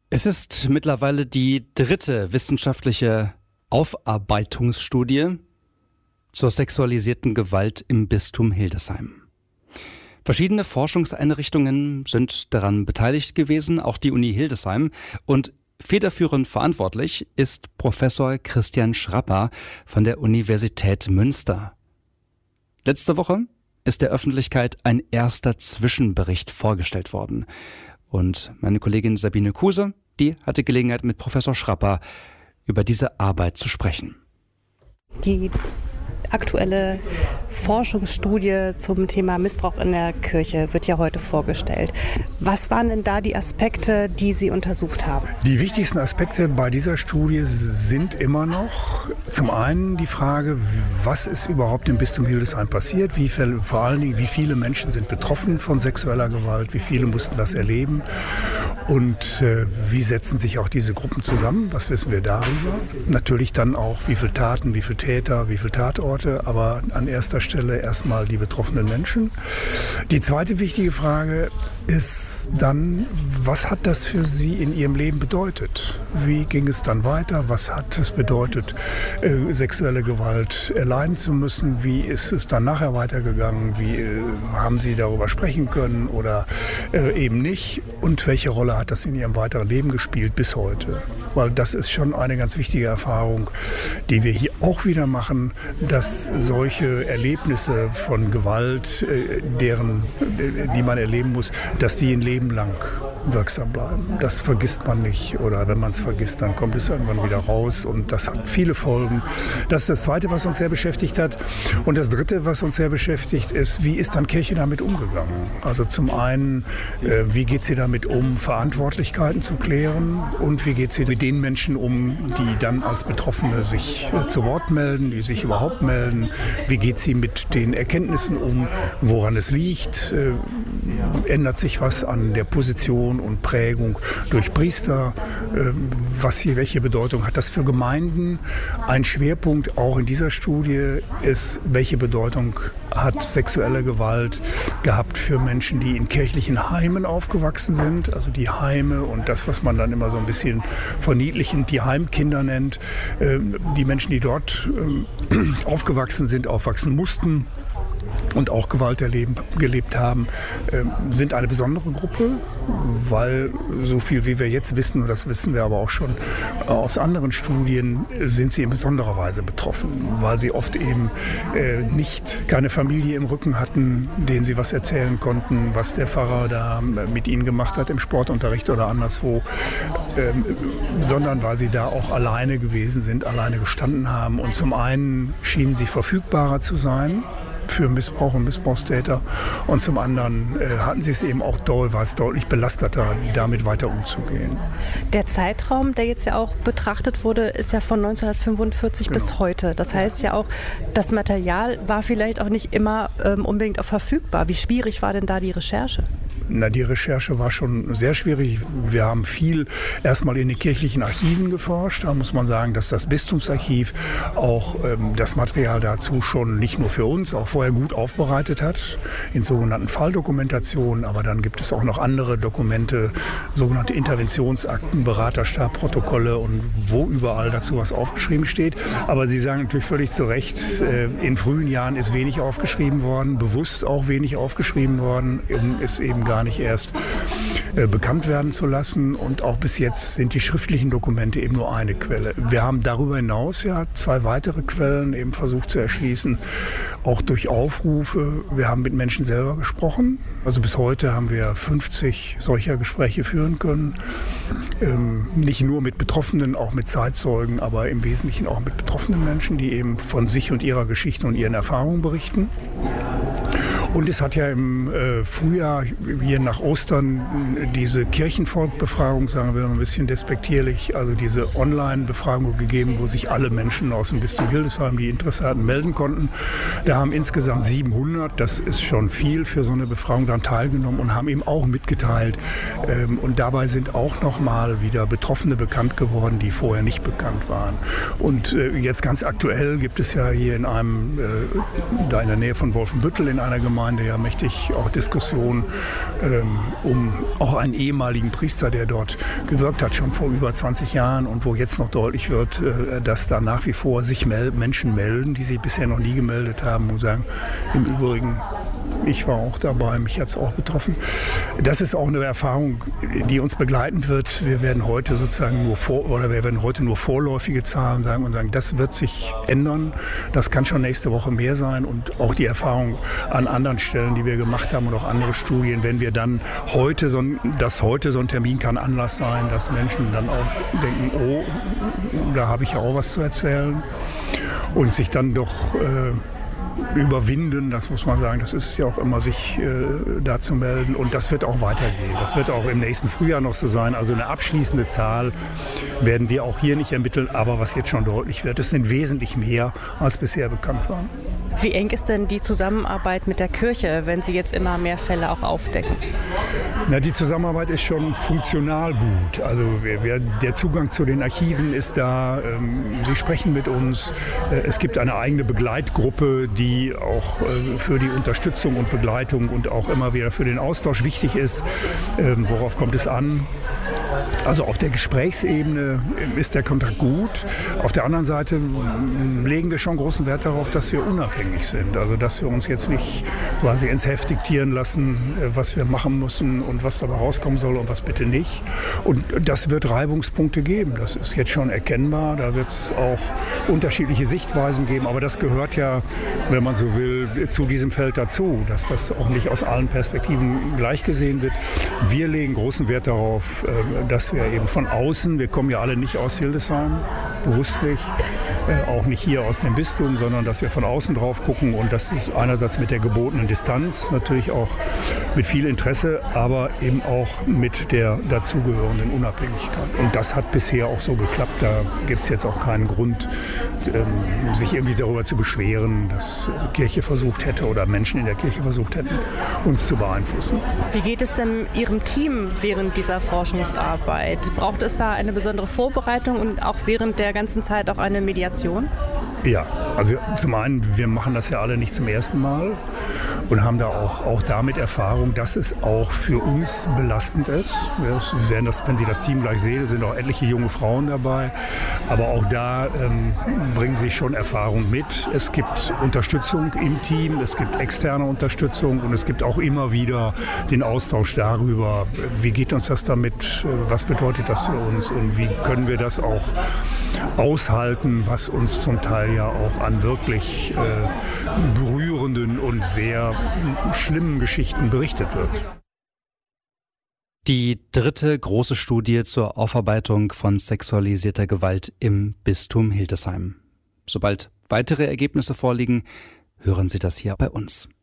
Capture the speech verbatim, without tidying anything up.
Es ist mittlerweile die dritte wissenschaftliche Aufarbeitungsstudie zur sexualisierten Gewalt im Bistum Hildesheim. Verschiedene Forschungseinrichtungen sind daran beteiligt gewesen, auch die Uni Hildesheim. Und federführend verantwortlich ist Professor Christian Schrapper von der Universität Münster. Letzte Woche ist der Öffentlichkeit ein erster Zwischenbericht vorgestellt worden. Und meine Kollegin Sabine Kuse, die hatte Gelegenheit, mit Professor Schrapper über diese Arbeit zu sprechen. Die aktuelle Forschungsstudie zum Thema Missbrauch in der Kirche wird ja heute vorgestellt. Was waren denn da die Aspekte, die Sie untersucht haben? Die wichtigsten Aspekte bei dieser Studie sind immer noch zum einen die Frage, was ist überhaupt im Bistum Hildesheim passiert, wie viele, vor allen Dingen, wie viele Menschen sind betroffen von sexueller Gewalt, wie viele mussten das erleben und äh, wie setzen sich auch diese Gruppen zusammen, was wissen wir darüber. Natürlich dann auch, wie viele Taten, wie viele Täter, wie viele Tatorte, aber an erster Stelle erstmal die betroffenen Menschen. Die zweite wichtige Frage ist dann, was hat das für Sie in Ihrem Leben bedeutet? Wie ging es dann weiter? Was hat es bedeutet, äh, sexuelle Gewalt erleiden zu müssen? Wie ist es dann nachher weitergegangen? Wie äh, haben Sie darüber sprechen können oder äh, eben nicht? Und welche Rolle hat das in Ihrem weiteren Leben gespielt bis heute? Weil das ist schon eine ganz wichtige Erfahrung, die wir hier auch wieder machen, dass solche Erlebnisse von Gewalt, äh, deren, äh, die man erleben muss, dass die ein Leben lang wirksam bleiben. Das vergisst man nicht oder wenn man es vergisst, dann kommt es irgendwann wieder raus und das hat viele Folgen. Das ist das Zweite, was uns sehr beschäftigt hat. Und das Dritte, was uns sehr beschäftigt, ist, wie ist dann Kirche damit umgegangen? Also zum einen, äh, wie geht sie damit um, Verantwortlichkeiten zu klären und wie geht sie mit den Menschen um, die dann als Betroffene sich äh, zu Wort melden, die sich überhaupt melden? Wie geht sie mit den Erkenntnissen um, woran es liegt? Äh, ändert sich was an der Position und Prägung durch Priester? Was hier, welche Bedeutung hat das für Gemeinden? Ein Schwerpunkt auch in dieser Studie ist, welche Bedeutung hat sexuelle Gewalt gehabt für Menschen, die in kirchlichen Heimen aufgewachsen sind? Also die Heime und das, was man dann immer so ein bisschen verniedlichend die Heimkinder nennt. Die Menschen, die dort aufgewachsen sind, aufwachsen mussten und auch Gewalt erleben, gelebt haben, äh, sind eine besondere Gruppe, weil so viel wie wir jetzt wissen, und das wissen wir aber auch schon aus anderen Studien, sind sie in besonderer Weise betroffen, weil sie oft eben äh, nicht keine Familie im Rücken hatten, denen sie was erzählen konnten, was der Pfarrer da mit ihnen gemacht hat im Sportunterricht oder anderswo, äh, sondern weil sie da auch alleine gewesen sind, alleine gestanden haben. Und zum einen schienen sie verfügbarer zu sein für Missbrauch und Missbrauchstäter und zum anderen äh, hatten sie es eben auch doll, war es deutlich belasteter, damit weiter umzugehen. Der Zeitraum, der jetzt ja auch betrachtet wurde, ist ja von neunzehnhundertfünfundvierzig genau. bis heute. Das heißt ja auch, das Material war vielleicht auch nicht immer ähm, unbedingt auch verfügbar. Wie schwierig war denn da die Recherche? Na, die Recherche war schon sehr schwierig. Wir haben viel erstmal in den kirchlichen Archiven geforscht. Da muss man sagen, dass das Bistumsarchiv auch ähm, das Material dazu schon nicht nur für uns, auch vorher gut aufbereitet hat, in sogenannten Falldokumentationen. Aber dann gibt es auch noch andere Dokumente, sogenannte Interventionsakten, Beraterstabprotokolle und wo überall dazu was aufgeschrieben steht. Aber Sie sagen natürlich völlig zu Recht, äh, in frühen Jahren ist wenig aufgeschrieben worden, bewusst auch wenig aufgeschrieben worden, um es eben gar nicht erst äh, bekannt werden zu lassen. Und auch bis jetzt sind die schriftlichen Dokumente eben nur eine Quelle. Wir haben darüber hinaus ja zwei weitere Quellen eben versucht zu erschließen, auch durch Aufrufe. Wir haben mit Menschen selber gesprochen. Also bis heute haben wir fünfzig solcher Gespräche führen können. Ähm, nicht nur mit Betroffenen, auch mit Zeitzeugen, aber im Wesentlichen auch mit betroffenen Menschen, die eben von sich und ihrer Geschichte und ihren Erfahrungen berichten. Und es hat ja im äh, Frühjahr hier nach Ostern diese Kirchenvolkbefragung, sagen wir mal ein bisschen despektierlich, also diese Online-Befragung gegeben, wo sich alle Menschen aus dem Bistum Hildesheim, die Interesse hatten, melden konnten. Da haben insgesamt siebenhundert, das ist schon viel für so eine Befragung, daran teilgenommen und haben eben auch mitgeteilt. Ähm, und dabei sind auch nochmal wieder Betroffene bekannt geworden, die vorher nicht bekannt waren. Und äh, jetzt ganz aktuell gibt es ja hier in einem, äh, da in der Nähe von Wolfenbüttel in einer Gemeinde, Gemeinde ja mächtig auch Diskussionen ähm, um auch einen ehemaligen Priester, der dort gewirkt hat, schon vor über zwanzig Jahren und wo jetzt noch deutlich wird, äh, dass da nach wie vor sich mel- Menschen melden, die sich bisher noch nie gemeldet haben und sagen, im Übrigen, ich war auch dabei, mich hat es auch betroffen. Das ist auch eine Erfahrung, die uns begleiten wird. Wir werden heute sozusagen nur vor, oder wir werden heute nur vorläufige Zahlen sagen und sagen, das wird sich ändern. Das kann schon nächste Woche mehr sein und auch die Erfahrung an anderen Stellen, die wir gemacht haben und auch andere Studien, wenn wir dann heute so ein, dass heute so ein Termin kann Anlass sein, dass Menschen dann auch denken, oh, da habe ich ja auch was zu erzählen und sich dann doch äh, überwinden, das muss man sagen, das ist ja auch immer, sich äh, da zu melden und das wird auch weitergehen. Das wird auch im nächsten Frühjahr noch so sein. Also eine abschließende Zahl werden wir auch hier nicht ermitteln, aber was jetzt schon deutlich wird, es sind wesentlich mehr, als bisher bekannt waren. Wie eng ist denn die Zusammenarbeit mit der Kirche, wenn Sie jetzt immer mehr Fälle auch aufdecken? Na, die Zusammenarbeit ist schon funktional gut. Also wir, wir, der Zugang zu den Archiven ist da. Ähm, sie sprechen mit uns. Äh, es gibt eine eigene Begleitgruppe, die auch äh, für die Unterstützung und Begleitung und auch immer wieder für den Austausch wichtig ist. Ähm, worauf kommt es an? Also auf der Gesprächsebene ist der Kontakt gut. Auf der anderen Seite legen wir schon großen Wert darauf, dass wir unabhängig sind. Also dass wir uns jetzt nicht quasi ins Heft diktieren lassen, was wir machen müssen und was dabei rauskommen soll und was bitte nicht. Und das wird Reibungspunkte geben. Das ist jetzt schon erkennbar. Da wird es auch unterschiedliche Sichtweisen geben. Aber das gehört ja, wenn man so will, zu diesem Feld dazu, dass das auch nicht aus allen Perspektiven gleich gesehen wird. Wir legen großen Wert darauf, dass wir eben von außen, wir kommen ja alle nicht aus Hildesheim, bewusst nicht, äh, auch nicht hier aus dem Bistum, sondern dass wir von außen drauf gucken und das ist einerseits mit der gebotenen Distanz, natürlich auch mit viel Interesse, aber eben auch mit der dazugehörenden Unabhängigkeit. Und das hat bisher auch so geklappt, da gibt es jetzt auch keinen Grund, ähm, sich irgendwie darüber zu beschweren, dass die Kirche versucht hätte oder Menschen in der Kirche versucht hätten, uns zu beeinflussen. Wie geht es denn Ihrem Team während dieser Forschungsarbeit? Braucht es da eine besondere Vorbereitung und auch während der ganzen Zeit auch eine Mediation? Ja, also zum einen, wir machen das ja alle nicht zum ersten Mal und haben da auch, auch damit Erfahrung, dass es auch für uns belastend ist. Wir werden das, wenn Sie das Team gleich sehen, sind auch etliche junge Frauen dabei, aber auch da ähm, bringen sie schon Erfahrung mit. Es gibt Unterstützung im Team, es gibt externe Unterstützung und es gibt auch immer wieder den Austausch darüber, wie geht uns das damit, was bedeutet das für uns und wie können wir das auch aushalten, was uns zum Teil ja auch an wirklich äh, berührenden und sehr schlimmen Geschichten berichtet wird. Die dritte große Studie zur Aufarbeitung von sexualisierter Gewalt im Bistum Hildesheim. Sobald weitere Ergebnisse vorliegen, hören Sie das hier bei uns.